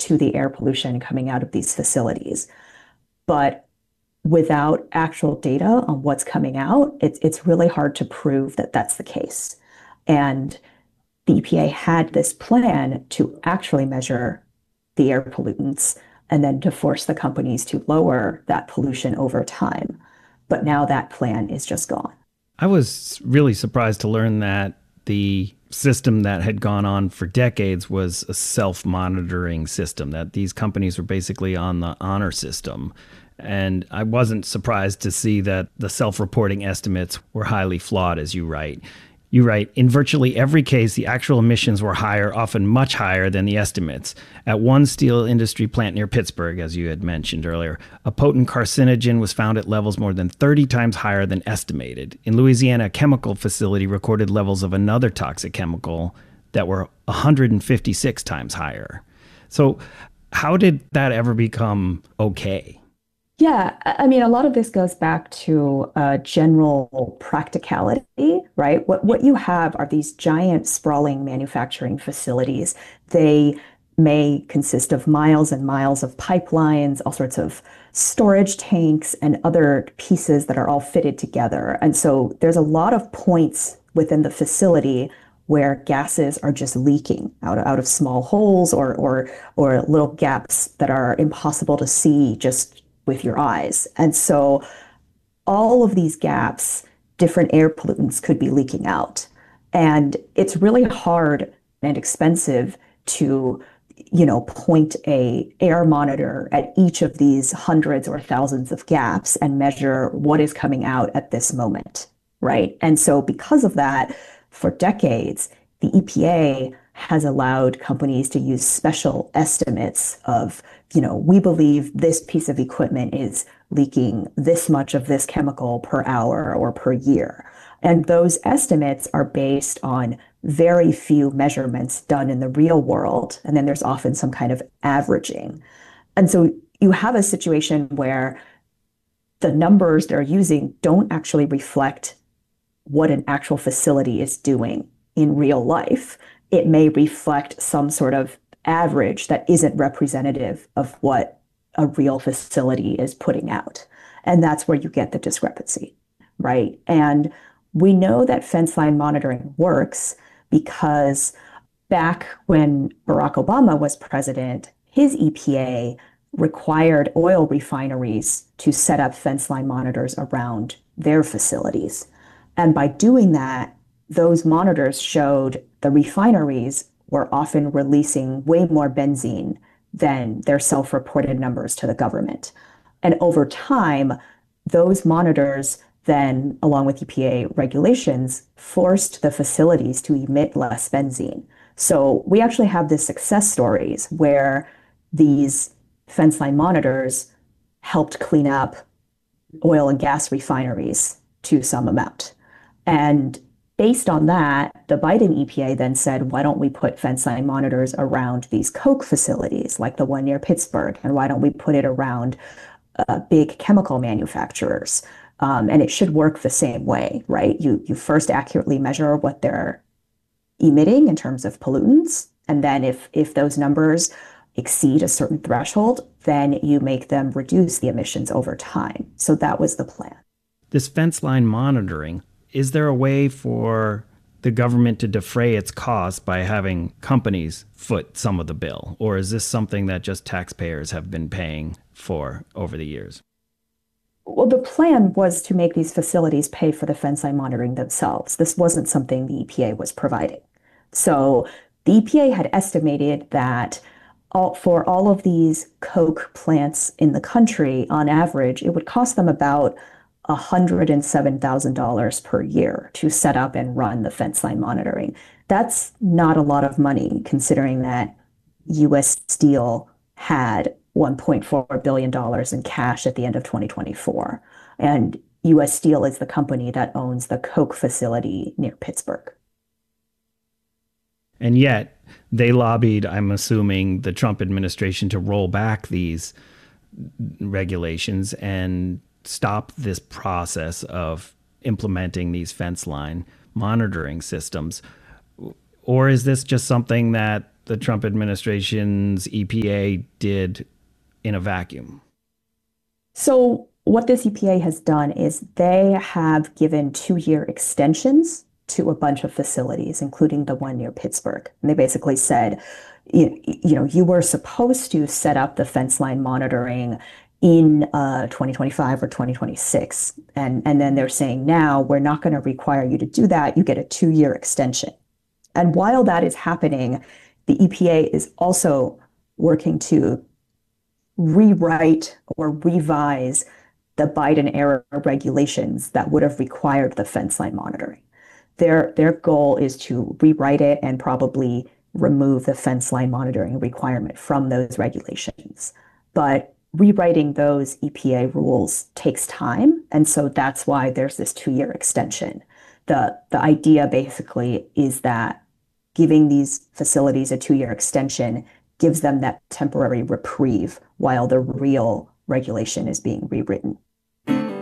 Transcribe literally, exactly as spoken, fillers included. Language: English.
to the air pollution coming out of these facilities. But without actual data on what's coming out, it's it's really hard to prove that that's the case. And the E P A had this plan to actually measure the air pollutants and then to force the companies to lower that pollution over time. But now that plan is just gone. I was really surprised to learn that the system that had gone on for decades was a self-monitoring system, that these companies were basically on the honor system. And I wasn't surprised to see that the self-reporting estimates were highly flawed, as you write. You write, in virtually every case, the actual emissions were higher, often much higher than the estimates. At one steel industry plant near Pittsburgh, as you had mentioned earlier, a potent carcinogen was found at levels more than thirty times higher than estimated. In Louisiana, a chemical facility recorded levels of another toxic chemical that were one hundred fifty-six times higher. So how did that ever become okay? Yeah, I mean, a lot of this goes back to uh, general practicality, right? What what you have are these giant sprawling manufacturing facilities. They may consist of miles and miles of pipelines, all sorts of storage tanks and other pieces that are all fitted together. And so there's a lot of points within the facility where gases are just leaking out, out of small holes or or or little gaps that are impossible to see just with your eyes. And so all of these gaps, different air pollutants could be leaking out. And it's really hard and expensive to, you know, point a air monitor at each of these hundreds or thousands of gaps and measure what is coming out at this moment, right? And so because of that, for decades, the E P A has allowed companies to use special estimates of, you know, we believe this piece of equipment is leaking this much of this chemical per hour or per year. And those estimates are based on very few measurements done in the real world. And then there's often some kind of averaging. And so you have a situation where the numbers they're using don't actually reflect what an actual facility is doing in real life. It may reflect some sort of average that isn't representative of what a real facility is putting out. And that's where you get the discrepancy, right? And we know that fence line monitoring works because back when Barack Obama was president, his E P A required oil refineries to set up fence line monitors around their facilities. And by doing that, those monitors showed the refineries were often releasing way more benzene than their self-reported numbers to the government. And over time, those monitors then, along with E P A regulations, forced the facilities to emit less benzene. So we actually have this success stories where these fence line monitors helped clean up oil and gas refineries to some amount. And based on that, the Biden E P A then said, why don't we put fence line monitors around these Coke facilities, like the one near Pittsburgh? And why don't we put it around uh, big chemical manufacturers? Um, and it should work the same way, right? You, you first accurately measure what they're emitting in terms of pollutants. And then if, if those numbers exceed a certain threshold, then you make them reduce the emissions over time. So that was the plan. This fence line monitoring, is there a way for the government to defray its costs by having companies foot some of the bill? Or is this something that just taxpayers have been paying for over the years? Well, the plan was to make these facilities pay for the fence line monitoring themselves. This wasn't something the E P A was providing. So the E P A had estimated that all, for all of these Coke plants in the country, on average, it would cost them about one hundred seven thousand dollars per year to set up and run the fence line monitoring. That's not a lot of money, considering that U S Steel had one point four billion dollars in cash at the end of twenty twenty-four. And U S Steel is the company that owns the Coke facility near Pittsburgh. And yet they lobbied, I'm assuming, the Trump administration to roll back these regulations and stop this process of implementing these fence line monitoring systems. Or is this just something that the Trump administration's E P A did in a vacuum? So what this E P A has done is they have given two-year extensions to a bunch of facilities, including the one near Pittsburgh. And they basically said, you, you know, you were supposed to set up the fence line monitoring in uh, twenty twenty-five or twenty twenty-six. And, and then they're saying now we're not going to require you to do that. You get a two-year extension. And while that is happening, the E P A is also working to rewrite or revise the Biden era regulations that would have required the fence line monitoring. Their, their goal is to rewrite it and probably remove the fence line monitoring requirement from those regulations. But rewriting those E P A rules takes time. And so that's why there's this two-year extension. The, the idea basically is that giving these facilities a two-year extension gives them that temporary reprieve while the real regulation is being rewritten.